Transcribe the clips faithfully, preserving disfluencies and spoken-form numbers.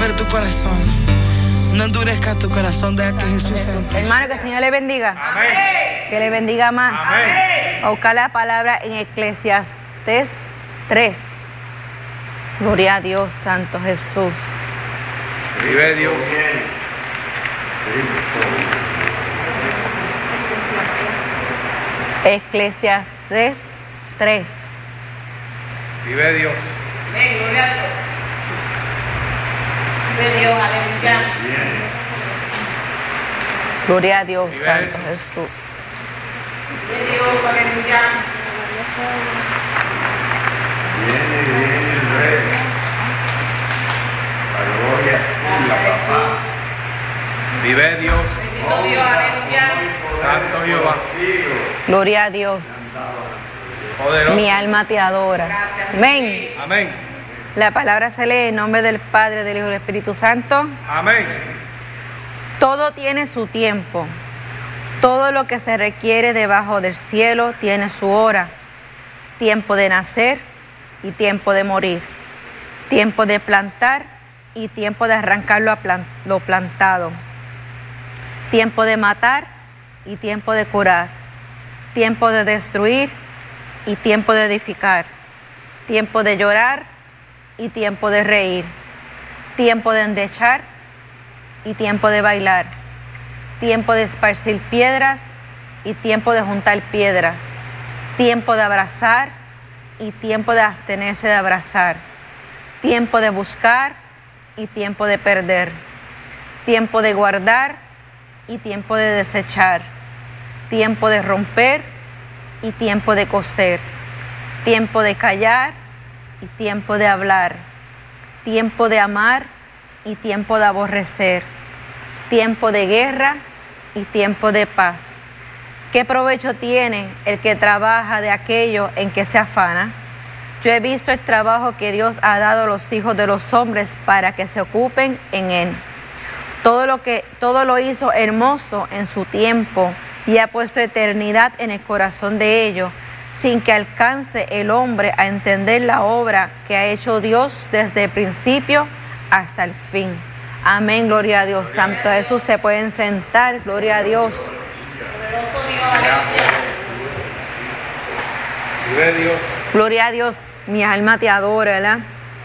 abre tu corazón. No endurezcas tu corazón, deja que Jesús entre. Hermano, que el Señor le bendiga. Amén. Que le bendiga más. Amén. A buscar la palabra en Eclesiastés tres. Gloria a Dios, Santo Jesús. Vive Dios. Eclesiastés tres. Vive Dios. Amén, gloria a Dios. Vive Dios, aleluya. Gloria a Dios, Vive Santo eso. Jesús. Vive Dios, aleluya. Viene, viene el rey. La gloria. La paz. Vive Dios. Bendito Dios, aleluya. Santo Jehová. Gloria a Dios. Poderoso. Mi alma te adora. Amén. Amén. La palabra se lee en nombre del Padre, del Hijo y del Espíritu Santo. Amén. Todo tiene su tiempo. Todo lo que se requiere debajo del cielo tiene su hora. Tiempo de nacer y tiempo de morir. Tiempo de plantar y tiempo de arrancar lo plan- lo plantado. Tiempo de matar y tiempo de curar. Tiempo de destruir y tiempo de edificar. Tiempo de llorar y tiempo de reír. Tiempo de endechar y tiempo de bailar. Tiempo de esparcir piedras y tiempo de juntar piedras. Tiempo de abrazar y tiempo de abstenerse de abrazar. Tiempo de buscar y tiempo de perder. Tiempo de guardar y tiempo de desechar. Tiempo de romper y tiempo de coser. Tiempo de callar y tiempo de hablar. Tiempo de amar y tiempo de aborrecer. Tiempo de guerra y tiempo de paz. ¿Qué provecho tiene el que trabaja de aquello en que se afana? Yo he visto el trabajo que Dios ha dado a los hijos de los hombres para que se ocupen en él. Todo lo que, todo lo hizo hermoso en su tiempo y ha puesto eternidad en el corazón de ellos, sin que alcance el hombre a entender la obra que ha hecho Dios desde el principio hasta el fin. Amén, gloria a Dios. Santo Jesús, se pueden sentar, gloria a Dios. Poderoso Dios, aleluya. Vive Dios. Gloria a Dios, mi alma te adora, ¿verdad?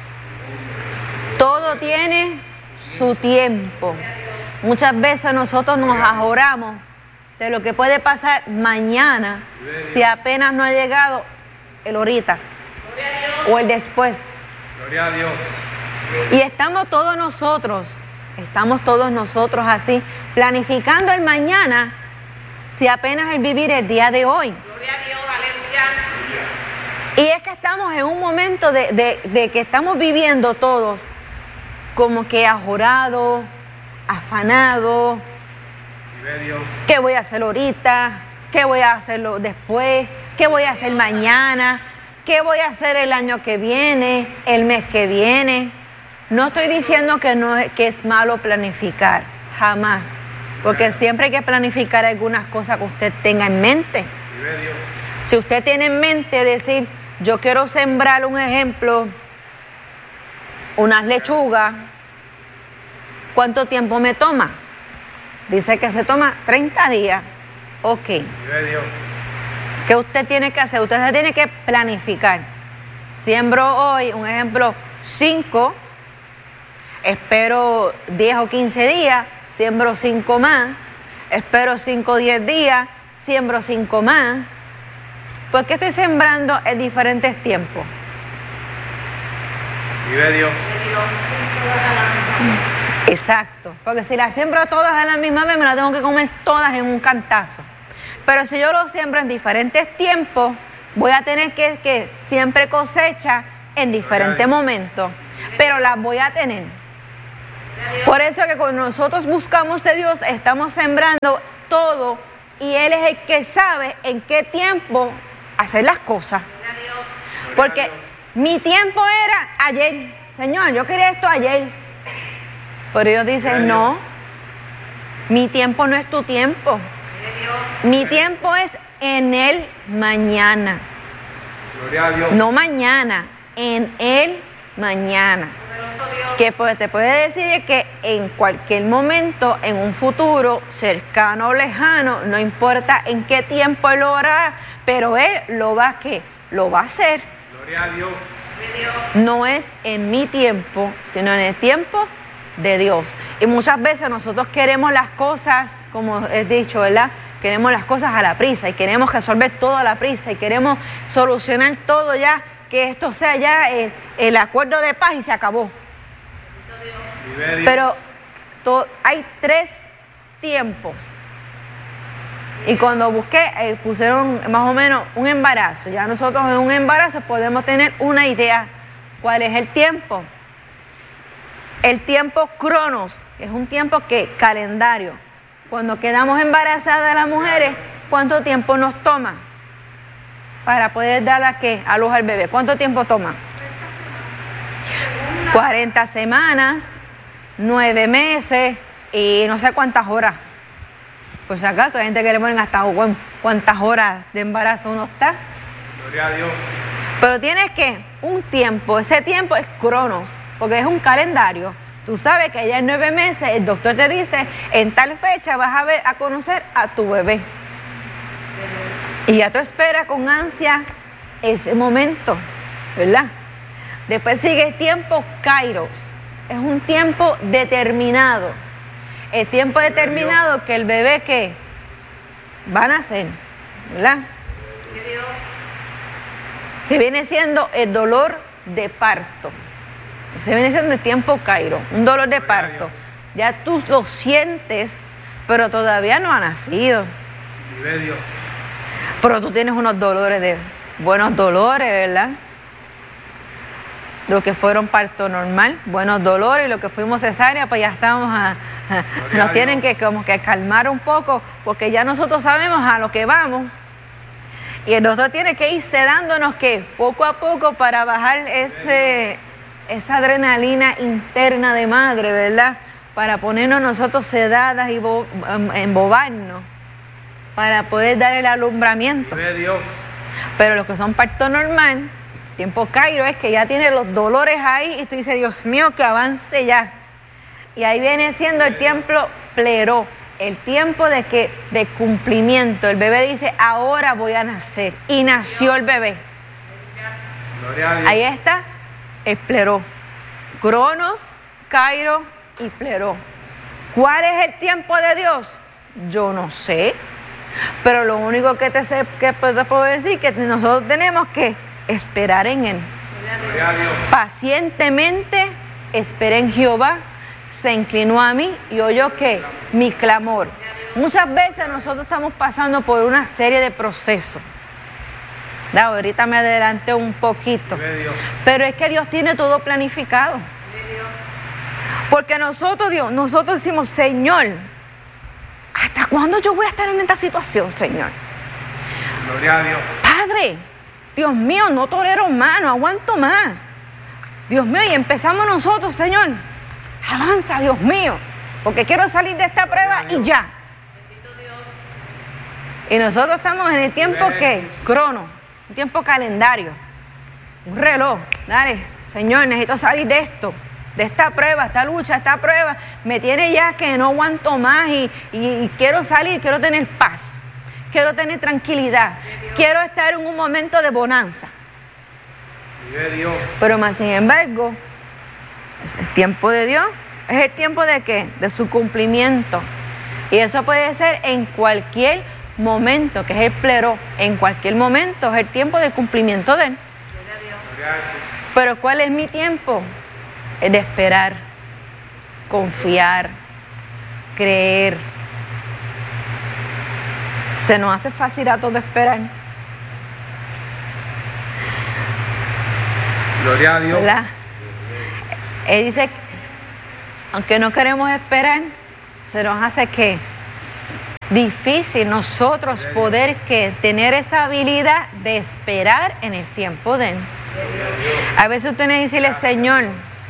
Todo tiene su tiempo. Muchas veces nosotros nos ajoramos de lo que puede pasar mañana si apenas no ha llegado el ahorita o el después. Gloria a Dios. Y estamos todos nosotros, estamos todos nosotros así, planificando el mañana si apenas el vivir el día de hoy. Gloria a Dios, aleluya. Y es que estamos en un momento de, de, de que estamos viviendo todos como que ajorados, afanados. Vive Dios. ¿Qué voy a hacer ahorita? ¿Qué voy a hacerlo después? ¿Qué voy a hacer mañana? ¿Qué voy a hacer el año que viene? ¿El mes que viene? No estoy diciendo que, no, es- que es malo planificar, jamás. Porque siempre hay que planificar algunas cosas que usted tenga en mente. Vive Dios. Si usted tiene en mente decir, yo quiero sembrar un ejemplo, unas lechugas, ¿cuánto tiempo me toma? Dice que se toma treinta días. Ok. Vive Dios. ¿Qué usted tiene que hacer? Usted se tiene que planificar. Siembro hoy, un ejemplo, cinco, espero diez o quince días, siembro cinco más, espero cinco o diez días, siembro cinco más. ¿Por qué estoy sembrando en diferentes tiempos? Vive Dios. Exacto, porque si las siembro todas a la misma vez, me las tengo que comer todas en un cantazo. Pero si yo lo siembro en diferentes tiempos, voy a tener que, que siempre cosecha en diferentes momentos, pero las voy a tener. Por eso que cuando nosotros buscamos de Dios, estamos sembrando todo y Él es el que sabe en qué tiempo hacer las cosas. Porque mi tiempo era ayer. Señor, yo quería esto ayer. Pero Dios dice, no, mi tiempo no es tu tiempo. Mi tiempo es en el mañana. Gloria a Dios. No mañana, en el mañana. Poderoso Dios. Que pues, te puede decir que en cualquier momento, en un futuro cercano o lejano, no importa en qué tiempo Él lo hará, pero Él lo va, ¿qué? Lo va a hacer. Gloria a Dios. No es en mi tiempo, sino en el tiempo de Dios. Y muchas veces nosotros queremos las cosas, como he dicho, ¿verdad? Queremos las cosas a la prisa y queremos resolver todo a la prisa y queremos solucionar todo ya, que esto sea ya el, el acuerdo de paz y se acabó. Pero to, hay tres tiempos. Y cuando busqué, eh, pusieron más o menos un embarazo. Ya nosotros en un embarazo podemos tener una idea cuál es el tiempo. El tiempo cronos, que es un tiempo que calendario. Cuando quedamos embarazadas las mujeres, ¿cuánto tiempo nos toma para poder dar a qué? A luz al bebé. ¿Cuánto tiempo toma? cuarenta semanas, nueve meses y no sé cuántas horas. Por si acaso, hay gente que le ponen hasta cuántas horas de embarazo uno está. Gloria a Dios. Pero tienes que un tiempo, ese tiempo es cronos, porque es un calendario. Tú sabes que ya en nueve meses el doctor te dice, en tal fecha vas a ver, a conocer a tu bebé. Y ya tú esperas con ansia ese momento, ¿verdad? Después sigue el tiempo kairos, es un tiempo determinado. El tiempo determinado que el bebé que va a nacer, ¿verdad? Que viene siendo el dolor de parto. Se viene siendo el tiempo Cairo, un dolor de parto. Ya tú lo sientes, pero todavía no ha nacido. Pero tú tienes unos dolores de buenos dolores, ¿verdad? Los que fueron parto normal, buenos dolores, y los que fuimos cesárea, pues ya estamos a, a nos tienen que como que calmar un poco, porque ya nosotros sabemos a lo que vamos. Y el doctor tiene que ir sedándonos que poco a poco para bajar ese, esa adrenalina interna de madre, ¿verdad? Para ponernos nosotros sedadas y bo, embobarnos, para poder dar el alumbramiento. Pero los que son parto normal, tiempo Cairo, es que ya tiene los dolores ahí y tú dices, Dios mío, que avance ya. Y ahí viene siendo el tiempo pleró, el tiempo de que de cumplimiento. El bebé dice, ahora voy a nacer. Y nació el bebé. Ahí está el pleró. Cronos, Cairo y pleró. ¿Cuál es el tiempo de Dios? Yo no sé. Pero lo único que te, sé, que te puedo decir es que nosotros tenemos que esperar en Él. Pacientemente esperé en Jehová, se inclinó a mí y oyó que mi clamor. Muchas veces nosotros estamos pasando por una serie de procesos. Da, ahorita me adelanté un poquito, pero es que Dios tiene todo planificado. Porque nosotros, Dios, nosotros decimos, Señor, ¿hasta cuándo yo voy a estar en esta situación, Señor? Gloria a Dios. Padre, Dios mío, no tolero más, no aguanto más. Dios mío, y empezamos nosotros, Señor, avanza, Dios mío, porque quiero salir de esta prueba y ya. Y nosotros estamos en el tiempo que, crono, un tiempo calendario, un reloj. Dale, Señor, necesito salir de esto, de esta prueba, esta lucha, esta prueba. Me tiene ya que no aguanto más y, y, y quiero salir, quiero tener paz. Quiero tener tranquilidad. Quiero estar en un momento de bonanza. Pero más sin embargo, es el tiempo de Dios. ¿Es el tiempo de qué? De su cumplimiento. Y eso puede ser en cualquier momento, que es el pleró. En cualquier momento es el tiempo de cumplimiento de Él. Pero ¿cuál es mi tiempo? El de esperar, confiar, creer. Se nos hace fácil a todo esperar. Gloria a Dios. ¿Verdad? Él dice, aunque no queremos esperar, se nos hace que difícil nosotros poder que tener esa habilidad de esperar en el tiempo de Él. A veces usted tiene que decirle, Señor,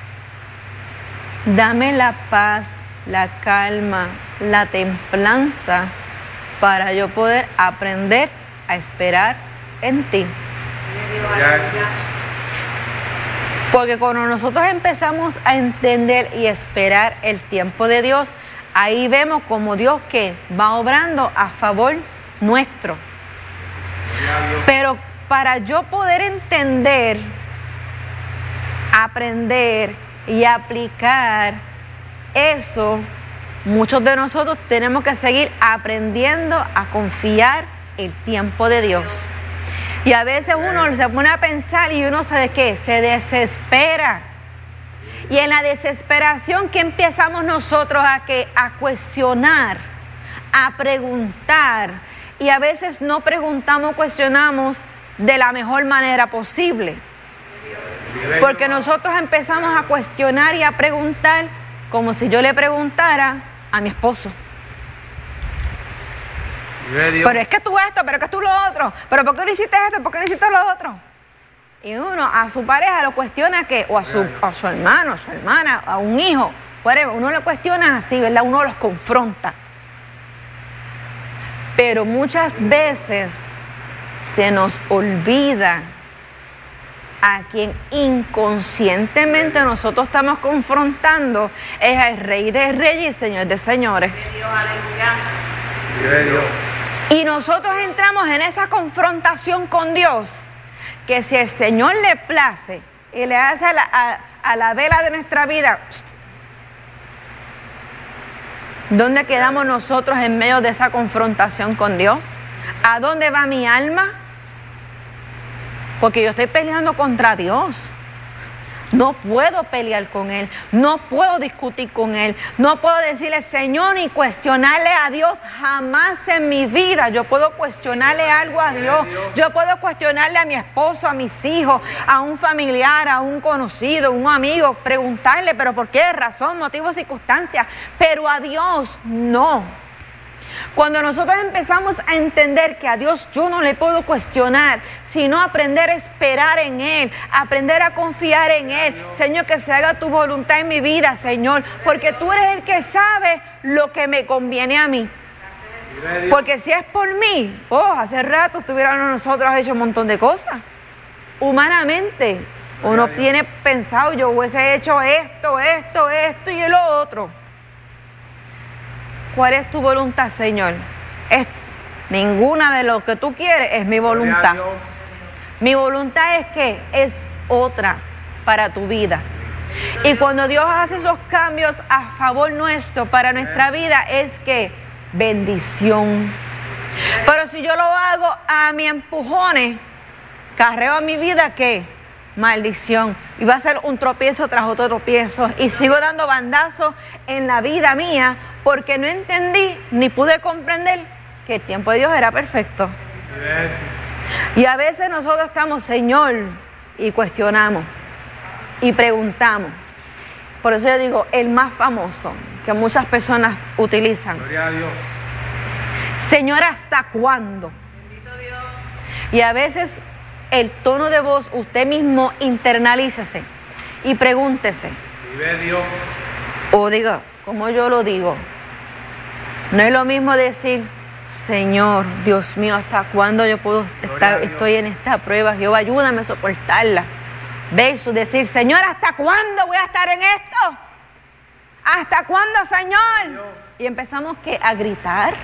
dame la paz, la calma, la templanza, para yo poder aprender a esperar en ti. Porque cuando nosotros empezamos a entender y esperar el tiempo de Dios, ahí vemos como Dios que va obrando a favor nuestro. Pero para yo poder entender, aprender y aplicar eso, muchos de nosotros tenemos que seguir aprendiendo a confiar el tiempo de Dios. Y a veces uno se pone a pensar y uno sabe qué, se desespera. Y en la desesperación que empezamos nosotros a, que, a cuestionar, a preguntar. Y a veces no preguntamos, cuestionamos de la mejor manera posible. Porque nosotros empezamos a cuestionar y a preguntar como si yo le preguntara a mi esposo. Pero es que tú esto, pero es que tú lo otro. Pero ¿por qué no hiciste esto? ¿Por qué no hiciste lo otro? Y uno a su pareja lo cuestiona que, o a su, a su hermano, a su hermana, a un hijo, whatever, uno lo cuestiona así, ¿verdad? Uno los confronta. Pero muchas veces se nos olvida a quien inconscientemente nosotros estamos confrontando es al Rey de Reyes y Señor de Señores. Y nosotros entramos en esa confrontación con Dios, que si el Señor le place y le hace a la, a, a la vela de nuestra vida, ¿dónde quedamos nosotros en medio de esa confrontación con Dios? ¿A dónde va mi alma? Porque yo estoy peleando contra Dios. No puedo pelear con Él, no puedo discutir con Él, no puedo decirle Señor y cuestionarle a Dios jamás en mi vida. Yo puedo cuestionarle algo a Dios, yo puedo cuestionarle a mi esposo, a mis hijos, a un familiar, a un conocido, un amigo, preguntarle, pero ¿por qué? Razón, motivo, circunstancia, pero a Dios no. Cuando nosotros empezamos a entender que a Dios yo no le puedo cuestionar, sino aprender a esperar en Él, aprender a confiar en Él. Señor, que se haga tu voluntad en mi vida, Señor, porque tú eres el que sabe lo que me conviene a mí. Porque si es por mí, oh, hace rato estuviéramos nosotros hecho un montón de cosas. Humanamente, uno tiene pensado, yo hubiese hecho esto, esto, esto y lo otro. ¿Cuál es tu voluntad, Señor? Es, ninguna de lo que tú quieres es mi voluntad. Mi voluntad es que es otra para tu vida. Y cuando Dios hace esos cambios a favor nuestro, para nuestra vida, es que bendición. Pero si yo lo hago a mi empujones, carreo a mi vida, ¿qué? Maldición. Y va a ser un tropiezo tras otro tropiezo. Y sigo dando bandazos en la vida mía porque no entendí ni pude comprender que el tiempo de Dios era perfecto. Y a veces nosotros estamos, Señor, y cuestionamos y preguntamos. Por eso yo digo, el más famoso que muchas personas utilizan. Gloria a Dios. Señor, ¿hasta cuándo? Bendito Dios. Y a veces el tono de voz, usted mismo internalícese y pregúntese. Vive Dios. O diga, como yo lo digo, no es lo mismo decir, Señor, Dios mío, ¿hasta cuándo yo puedo estar, estoy en esta prueba? Jehová, ayúdame a soportarla. Versus decir, Señor, ¿hasta cuándo voy a estar en esto? ¿Hasta cuándo, Señor? Y empezamos ¿qué? A gritar,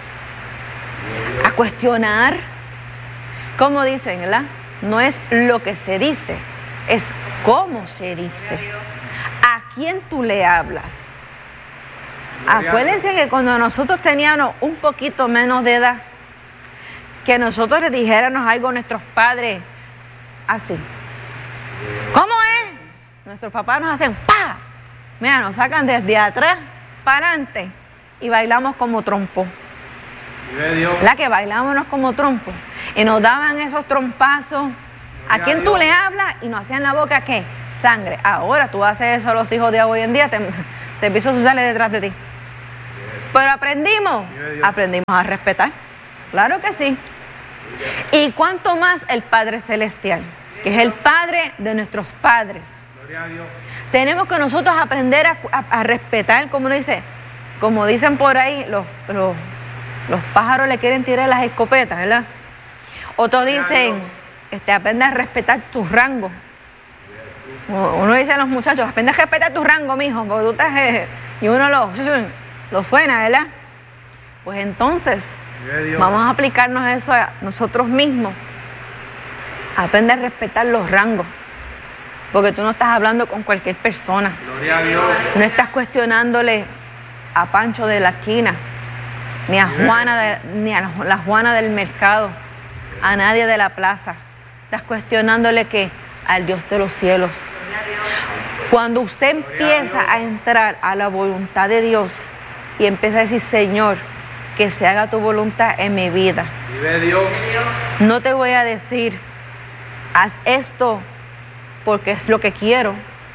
a cuestionar. Como dicen, ¿verdad? No es lo que se dice, es cómo se dice. ¿A quién tú le hablas? Acuérdense que cuando nosotros teníamos un poquito menos de edad, que nosotros le dijéramos algo a nuestros padres así. ¿Cómo es? Nuestros papás nos hacen ¡pa! Mira, nos sacan desde atrás para adelante y bailamos como trompo. Vive Dios. La que bailábamos como trompo. Y nos daban esos trompazos. ¿A quién tú le hablas? Y nos hacían la boca, ¿qué? Sangre. Ahora tú haces eso a los hijos de hoy en día, te, servicios sociales detrás de ti. Pero aprendimos, aprendimos a respetar. Claro que sí. Y cuánto más el Padre Celestial, que es el Padre de nuestros padres. Gloria a Dios. Tenemos que nosotros aprender a, a, a respetar, como dice, como dicen por ahí, los, los, los pájaros le quieren tirar las escopetas, ¿verdad? Otros dicen, este, aprende a respetar tus rangos. Uno dice a los muchachos, aprende a respetar tu rango, mijo, porque tú estás... Eh, y uno lo, lo suena, ¿verdad? Pues entonces, vamos a aplicarnos eso a nosotros mismos. Aprende a respetar los rangos. Porque tú no estás hablando con cualquier persona. Gloria a Dios. No estás cuestionándole a Pancho de la esquina, ni a Juana, de, ni a la Juana del mercado, a nadie de la plaza. Estás cuestionándole que al Dios de los cielos. Cuando usted empieza a entrar a la voluntad de Dios y empieza a decir, Señor, que se haga tu voluntad en mi vida. Vive Dios. No te voy a decir, haz esto porque es lo que quiero,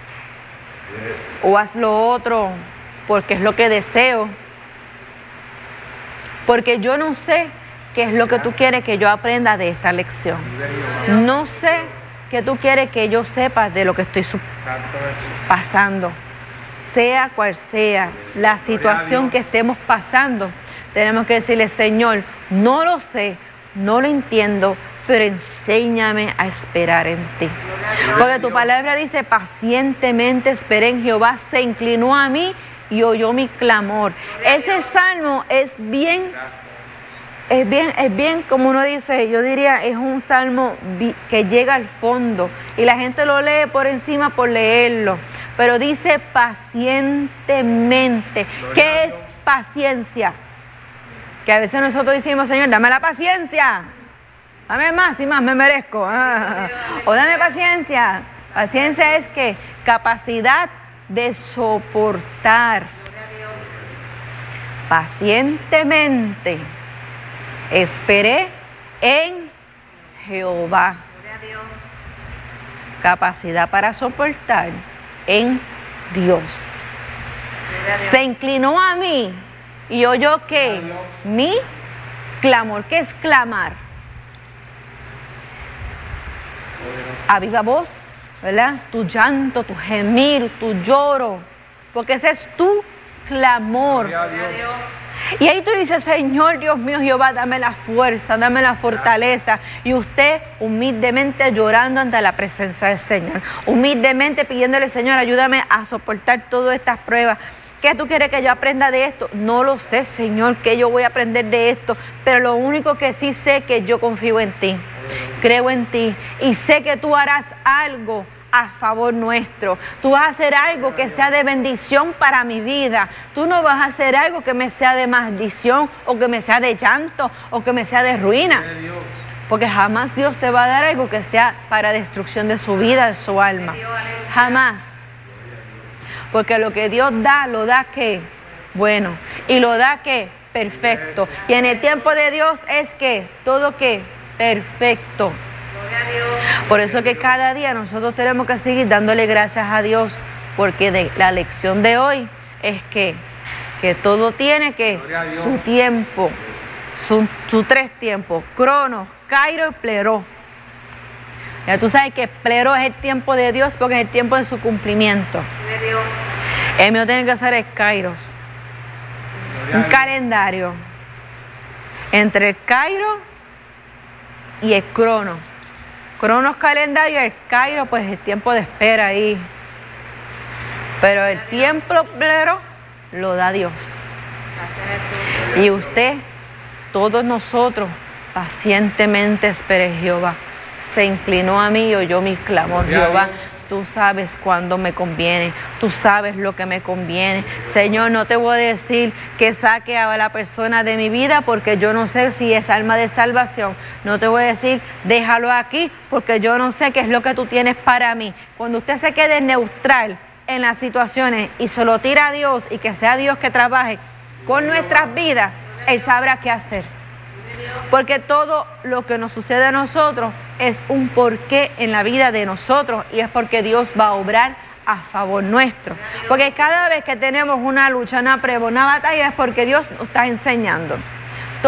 o haz lo otro porque es lo que deseo, porque yo no sé qué es lo que tú quieres que yo aprenda de esta lección. No sé qué tú quieres que yo sepa de lo que estoy pasando. Sea cual sea la situación que estemos pasando, tenemos que decirle, Señor, no lo sé, no lo entiendo, pero enséñame a esperar en ti. Porque tu palabra dice, pacientemente esperé en Jehová, se inclinó a mí y oyó mi clamor. Ese salmo es bien, es bien, es bien, como uno dice, yo diría, es un salmo que llega al fondo y la gente lo lee por encima por leerlo, pero dice pacientemente. ¿Qué es paciencia? Que a veces nosotros decimos, Señor, dame la paciencia. Dame más y más, me merezco. Ah, o dame paciencia. Paciencia es que capacidad de soportar pacientemente. Esperé en Jehová. Capacidad para soportar en Dios. Se inclinó a mí y oyó que mi clamor. ¿Qué es clamar? A viva voz, ¿verdad? Tu llanto, tu gemir, tu lloro, porque ese es tu clamor. Y ahí tú dices, Señor, Dios mío, Jehová, dame la fuerza, dame la fortaleza. Y usted humildemente llorando ante la presencia del Señor, humildemente pidiéndole, Señor, ayúdame a soportar todas estas pruebas. ¿Qué tú quieres que yo aprenda de esto? No lo sé, Señor, que yo voy a aprender de esto, pero lo único que sí sé es que yo confío en ti. Creo en ti y sé que tú harás algo a favor nuestro. Tú vas a hacer algo que sea de bendición para mi vida. Tú no vas a hacer algo que me sea de maldición o que me sea de llanto o que me sea de ruina. Porque jamás Dios te va a dar algo que sea para destrucción de su vida, de su alma. Jamás. Porque lo que Dios da, lo da que bueno. Y lo da que perfecto. Y en el tiempo de Dios es que todo que perfecto. Por eso que cada día nosotros tenemos que seguir dándole gracias a Dios, porque de la lección de hoy es que, que todo tiene que su tiempo, su, su tres tiempos, cronos, kairos y pleró. Ya tú sabes que pleró es el tiempo de Dios porque es el tiempo de su cumplimiento. El mío tiene que ser el kairos, un calendario entre el kairos y el crono. Cronos calendario, el Cairo, pues el tiempo de espera ahí. Pero el tiempo plero lo da Dios. Y usted, todos nosotros, pacientemente esperé Jehová. Se inclinó a mí y oyó mi clamor. Jehová, tú sabes cuándo me conviene, tú sabes lo que me conviene. Señor, no te voy a decir que saque a la persona de mi vida porque yo no sé si es alma de salvación. No te voy a decir, déjalo aquí porque yo no sé qué es lo que tú tienes para mí. Cuando usted se quede neutral en las situaciones y se lo tira a Dios y que sea Dios que trabaje con nuestras vidas, Él sabrá qué hacer. Porque todo lo que nos sucede a nosotros es un porqué en la vida de nosotros y es porque Dios va a obrar a favor nuestro. Porque cada vez que tenemos una lucha, una prueba, una batalla es porque Dios nos está enseñando.